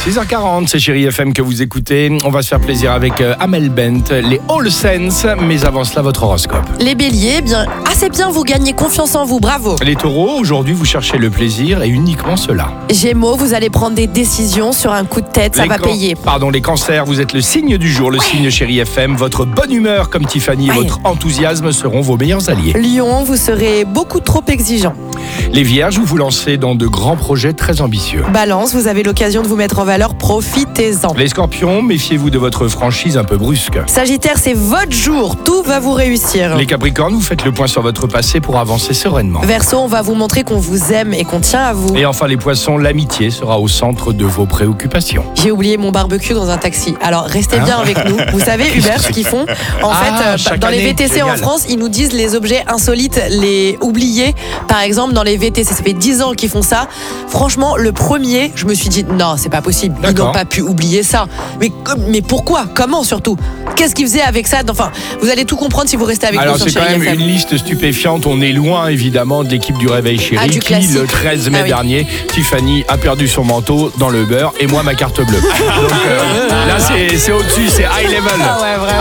6h40, c'est Chérie FM que vous écoutez. On va se faire plaisir avec Amel Bent, les All Sense. Mais avant cela, votre horoscope. Les béliers, assez bien, vous gagnez confiance en vous, bravo. Les taureaux, aujourd'hui, vous cherchez le plaisir et uniquement cela. Gémeaux, vous allez prendre des décisions sur un coup de tête, ça va payer. Les cancers, vous êtes le signe du jour, le signe Chérie FM. Votre bonne humeur comme Tiffany et votre enthousiasme seront vos meilleurs alliés. Lion, vous serez beaucoup trop exigeant. Les vierges, vous vous lancez dans de grands projets très ambitieux. Balance, vous avez l'occasion de vous mettre en valeur, profitez-en. Les scorpions, méfiez-vous de votre franchise un peu brusque. Sagittaire, c'est votre jour, tout va vous réussir. Les capricornes, vous faites le point sur votre passé pour avancer sereinement. Verseau, on va vous montrer qu'on vous aime et qu'on tient à vous. Et enfin les poissons, l'amitié sera au centre de vos préoccupations. J'ai oublié mon barbecue dans un taxi, alors restez bien avec nous. Vous savez Uber, ce qu'ils font en fait, dans les VTC génial. En France, ils nous disent les objets insolites, les oubliés. Par exemple, dans les VTC, ça fait 10 ans qu'ils font ça. Franchement, le premier, je me suis dit, non, c'est pas possible. Ils n'ont pas pu oublier ça. Mais pourquoi? Comment surtout? Qu'est-ce qu'ils faisaient avec ça? Enfin, vous allez tout comprendre si vous restez avec nous sur Chérie FM. Alors c'est quand même une liste stupéfiante. On est loin évidemment de l'équipe du Réveil Chérie du qui, classique. le 13 mai dernier, Tiffany a perdu son manteau dans le beurre et moi ma carte bleue. Donc là c'est au-dessus, c'est high level. Ah ouais, vraiment.